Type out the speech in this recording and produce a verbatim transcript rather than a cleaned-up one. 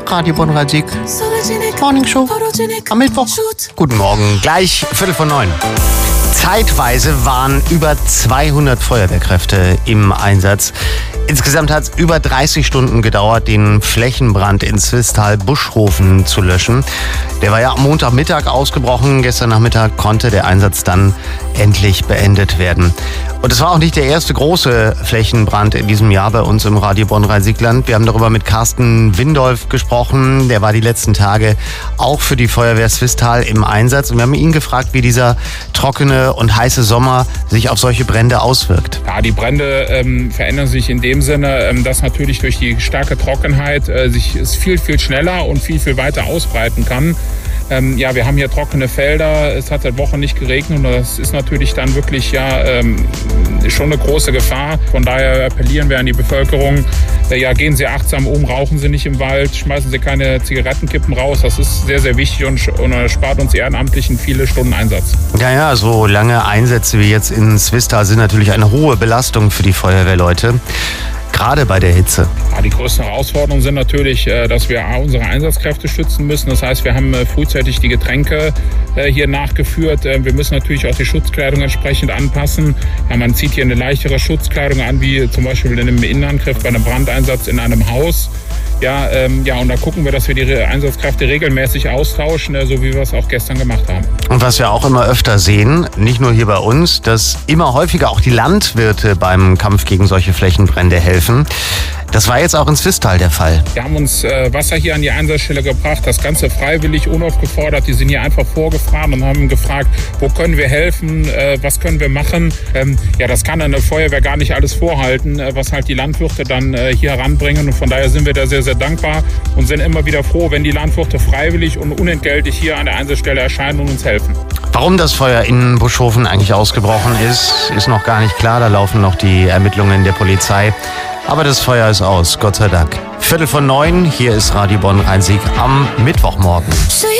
Radio Bonn-Rhein-Sieg. Morning Show am Mittwoch. Guten Morgen, gleich Viertel vor neun. Zeitweise waren über zweihundert Feuerwehrkräfte im Einsatz. Insgesamt hat es über dreißig Stunden gedauert, den Flächenbrand in Swisttal-Buschhofen zu löschen. Der war ja am Montagmittag ausgebrochen. Gestern Nachmittag konnte der Einsatz dann endlich beendet werden. Und es war auch nicht der erste große Flächenbrand in diesem Jahr bei uns im Radio Bonn-Rhein-Sieg-Land. Wir haben darüber mit Carsten Windolf gesprochen. Der war die letzten Tage auch für die Feuerwehr Swisttal im Einsatz. Und wir haben ihn gefragt, wie dieser trockene und heiße Sommer sich auf solche Brände auswirkt. Ja, die Brände ähm, verändern sich in dem Sinne, ähm, dass natürlich durch die starke Trockenheit äh, sich es viel, viel schneller und viel, viel weiter ausbreiten kann. Ähm, ja, wir haben hier trockene Felder, es hat seit Wochen nicht geregnet und das ist natürlich dann wirklich ja ähm, schon eine große Gefahr. Von daher appellieren wir an die Bevölkerung, äh, ja, gehen Sie achtsam um, rauchen Sie nicht im Wald, schmeißen Sie keine Zigarettenkippen raus. Das ist sehr, sehr wichtig und, und erspart uns Ehrenamtlichen viele Stunden Einsatz. Ja, ja, so lange Einsätze wie jetzt in Swisttal sind natürlich eine hohe Belastung für die Feuerwehrleute. Gerade bei der Hitze. Ja, die größten Herausforderungen sind natürlich, dass wir unsere Einsatzkräfte schützen müssen. Das heißt, wir haben frühzeitig die Getränke hier nachgeführt. Wir müssen natürlich auch die Schutzkleidung entsprechend anpassen. Ja, man zieht hier eine leichtere Schutzkleidung an, wie zum Beispiel in einem Innenangriff bei einem Brandeinsatz in einem Haus. Ja, ähm, ja, und da gucken wir, dass wir die Einsatzkräfte regelmäßig austauschen, äh, so wie wir es auch gestern gemacht haben. Und was wir auch immer öfter sehen, nicht nur hier bei uns, dass immer häufiger auch die Landwirte beim Kampf gegen solche Flächenbrände helfen. Das war jetzt auch in Swisttal der Fall. Wir haben uns äh, Wasser hier an die Einsatzstelle gebracht, das Ganze freiwillig, unaufgefordert. Die sind hier einfach vorgefahren und haben gefragt, wo können wir helfen, äh, was können wir machen. Ähm, ja, das kann eine Feuerwehr gar nicht alles vorhalten, äh, was halt die Landwirte dann äh, hier heranbringen. Und von daher sind wir da sehr, sehr dankbar und sind immer wieder froh, wenn die Landwirte freiwillig und unentgeltlich hier an der Einsatzstelle erscheinen und uns helfen. Warum das Feuer in Buschhofen eigentlich ausgebrochen ist, ist noch gar nicht klar. Da laufen noch die Ermittlungen der Polizei. Aber das Feuer ist aus, Gott sei Dank. Viertel vor neun, hier ist Radio Bonn-Rhein-Sieg am Mittwochmorgen.